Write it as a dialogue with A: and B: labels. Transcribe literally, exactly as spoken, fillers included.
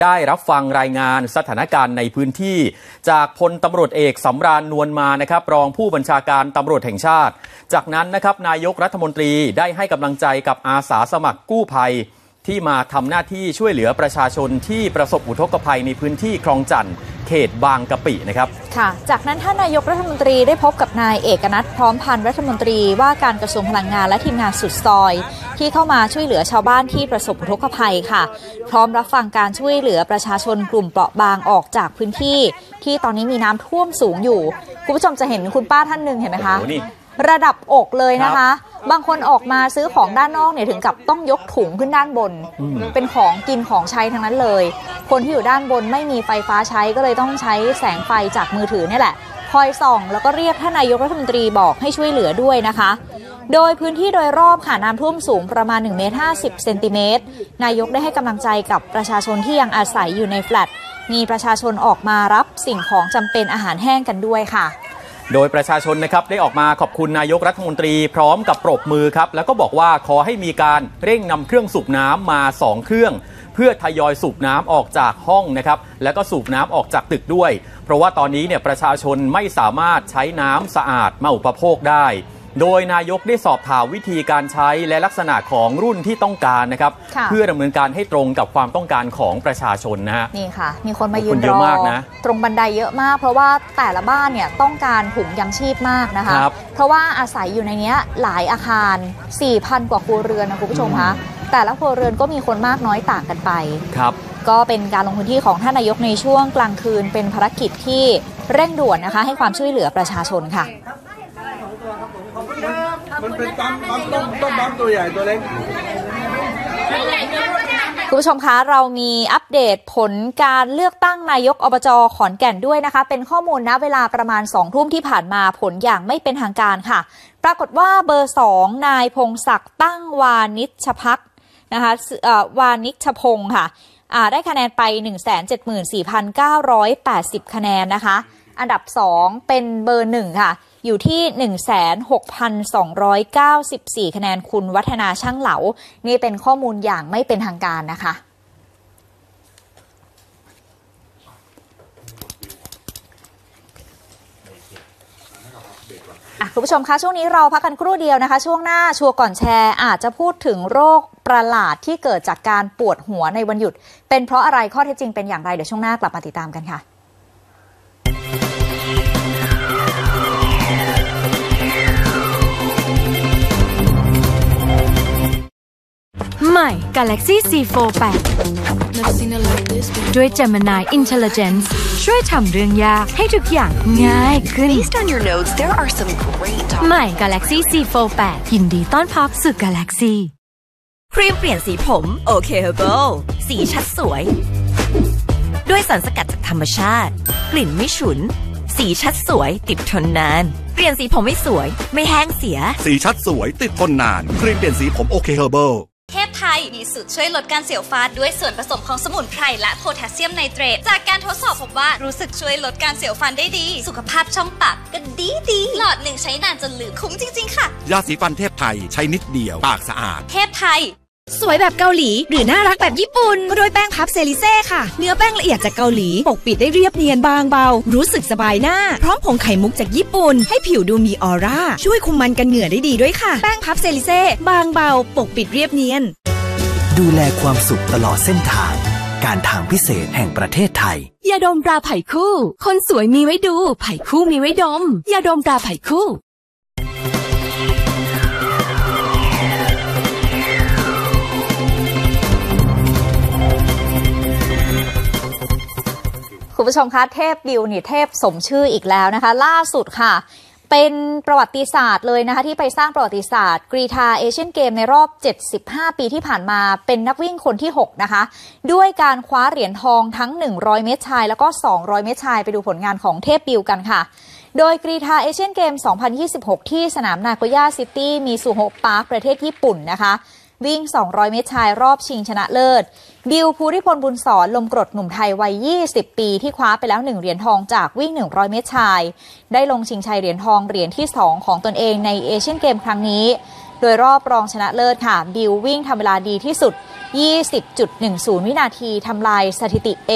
A: ได้รับฟังรายงานสถานการณ์ในพื้นที่จากพลตำรวจเอกสำราญนวลมานะครับรองผู้บัญชาการตำรวจแห่งชาติจากนั้นนะครับนายกรัฐมนตรีได้ให้กำลังใจกับอาสาสมัครกู้ภัยที่มาทำหน้าที่ช่วยเหลือประชาชนที่ประสบอุทกภัยในพื้นที่คลองจันทน์เขตบางกะปินะครับ
B: ค่ะจากนั้นท่านนายกรัฐมนตรีได้พบกับนายเอกนัทพร้อมพันธ์รัฐมนตรีว่าการกระทรวงพลังงานและทีมงานสุดซอยที่เข้ามาช่วยเหลือชาวบ้านที่ประสบอุทกภัยค่ะพร้อมรับฟังการช่วยเหลือประชาชนกลุ่มเปราะบางออกจากพื้นที่ที่ตอนนี้มีน้ำท่วมสูงอยู่คุณผู้ชมจะเห็นคุณป้าท่านหนึ่งเห็นไหมคะระดับอกเลยนะคะบางคนออกมาซื้อของด้านนอกเนี่ยถึงกับต้องยกถุงขึ้นด้านบนเป็นของกินของใช้ทั้งนั้นเลยคนที่อยู่ด้านบนไม่มีไฟฟ้าใช้ก็เลยต้องใช้แสงไฟจากมือถือนี่แหละคอยส่องแล้วก็เรียกท่านนายกรัฐมนตรีบอกให้ช่วยเหลือด้วยนะคะโดยพื้นที่โดยรอบค่ะน้ำท่วมสูงประมาณหนึ่งเมตรห้าสิบเซนติเมตรนายกได้ให้กำลังใจกับประชาชนที่ยังอาศัยอยู่ในแฟลตมีประชาชนออกมารับสิ่งของจำเป็นอาหารแห้งกันด้วยค่ะ
A: โดยประชาชนนะครับได้ออกมาขอบคุณนายกรัฐมนตรีพร้อมกับปรบมือครับแล้วก็บอกว่าขอให้มีการเร่งนำเครื่องสูบน้ำมาสองเครื่องเพื่อทยอยสูบน้ำออกจากห้องนะครับแล้วก็สูบน้ำออกจากตึกด้วยเพราะว่าตอนนี้เนี่ยประชาชนไม่สามารถใช้น้ำสะอาดมาอุปโภคได้โดยนายกได้สอบถามวิธีการใช้และลักษณะของรุ่นที่ต้องการนะครับเพื่อดำเนินการให้ตรงกับความต้องการของประชาชนนะฮะ
B: นี่ค่ะมีคนมายืนรอตรงบันไดเยอะมากเพราะว่าแต่ละบ้านเนี่ยต้องการถุงยังชีพมากนะคะเพราะว่าอาศัยอยู่ในนี้หลายอาคาร สี่พัน กว่าครัวเรือนนะคุณผู้ชมคะแต่ละครัวเรือนก็มีคนมากน้อยต่างกันไป
A: ครับ
B: ก็เป็นการลงพื้นที่ของท่านนายกในช่วงกลางคืนเป็นภารกิจที่เร่งด่วนนะคะให้ความช่วยเหลือประชาชนค่ะ
C: มันเป็นปั๊มปั๊มต้มต้มปั๊มตัวใหญ่ตัวเล็ก
B: คุณผู้ชมคะเรามีอัปเดตผลการเลือกตั้งนายกอบจ.ขอนแก่นด้วยนะคะเป็นข้อมูลณเวลาประมาณสองทุ่มที่ผ่านมาผลอย่างไม่เป็นทางการค่ะปรากฏว่าเบอร์สองนายพงศักดิ์ตั้งวานิชภักดิ์นะคะวานิชพงศ์ค่ะได้คะแนนไป หนึ่งแสนเจ็ดหมื่นสี่พันเก้าร้อยแปดสิบ คะแนนนะคะอันดับสองเป็นเบอร์หนึ่งค่ะอยู่ที่ หนึ่งแสนหกพันสองร้อยเก้าสิบสี่ คะแนนคุณวัฒนาช่างเหลานี่เป็นข้อมูลอย่างไม่เป็นทางการนะคะคุณผู้ชมคะช่วงนี้เราพักกันครู่เดียวนะคะช่วงหน้าชัวร์ก่อนแชร์อาจจะพูดถึงโรคประหลาดที่เกิดจากการปวดหัวในวันหยุดเป็นเพราะอะไรข้อเท็จจริงเป็นอย่างไรเดี๋ยวช่วงหน้ากลับมาติดตามกันค่ะ
D: ใหม่ Galaxy ซี โฟร์ แปด ด้วย Gemini Intelligence ช่วยทำเรื่องยากให้ทุกอย่างง่ายขึ้น
E: Based on your notes, there are some great
D: ใหม่ Galaxy ซี โฟร์ แปด ยินดีต้อนรับสู่ Galaxy
E: ครีมเปลี่ยนสีผมโอเคเฮอร์เบิลสีชัดสวยด้วยสารสกัดจากธรรมชาติกลิ่นไม่ฉุนสีชัดสวยติดทนนานเปลี่ยนสีผมไม่สวยไม่แห้งเสีย
F: สีชัดสวยติดทนนานครีมเปลี่ยนสีผมโอเคเฮอร์เบิล
G: เทพไทยมีสูตรช่วยลดการเสียวฟันด้วยส่วนผสมของสมุนไพรและโพแทสเซียมไนเตรตจากการทดสอบพบว่ารู้สึกช่วยลดการเสียวฟันได้ดีสุขภาพช่องปากก็ดีดีหลอดหนึ่งใช้นานจนลืมคุ้มจริงๆค่ะ
F: ยาสีฟันเทพไทยใช้นิดเดียวปากสะอาด
G: เทพไทย
H: สวยแบบเกาหลีหรือน่ารักแบบญี่ปุ่นก็ด้วยแป้งพับเซริเซ่ค่ะเนื้อแป้งละเอียดจากเกาหลีปกปิดได้เรียบเนียนบางเบารู้สึกสบายหน้าพร้อมผงไข่มุกจากญี่ปุ่นให้ผิวดูมีออร่าช่วยคุมมันกันเหงื่อได้ดีด้วยค่ะแป้งพับเซริเซ่บางเบาปกปิดเรียบเนียน
I: ดูแลความสุขตลอดเส้นทางการทางพิเศษแห่งประเทศไทย
D: ยาดมตราไผ่คู่คนสวยมีไว้ดูไผ่คู่มีไว้ดมยาดมตราไผ่คู่
B: คุณผู้ชมคะเทพดิวนี่เทพสมชื่ออีกแล้วนะคะล่าสุดค่ะเป็นประวัติศาสตร์เลยนะคะที่ไปสร้างประวัติศาสตร์กรีฑาเอเชียนเกมในรอบเจ็ดสิบห้าปีที่ผ่านมาเป็นนักวิ่งคนที่หกนะคะด้วยการคว้าเหรียญทองทั้งหนึ่งร้อยเมตรชายแล้วก็สองร้อยเมตรชายไปดูผลงานของเทพดิวกันค่ะโดยกรีฑาเอเชียนเกมสองพันยี่สิบหกที่สนามนาโกย่าซิตี้มีซูโฮปาร์คประเทศญี่ปุ่นนะคะวิ่งสองร้อยเมตรชายรอบชิงชนะเลิศบิวภูริพลบุญสอนลมกรดหนุ่มไทยวัยยี่สิบปีที่คว้าไปแล้วหนึ่งเหรียญทองจากวิ่งหนึ่งร้อยเมตรชายได้ลงชิงชัยเหรียญทองเหรียญที่สองของตนเองในเอเชียนเกมครั้งนี้โดยรอบรองชนะเลิศค่ะบิววิ่งทำเวลาดีที่สุดยี่สิบจุดหนึ่งศูนย์ วินาทีทำลายสถิติ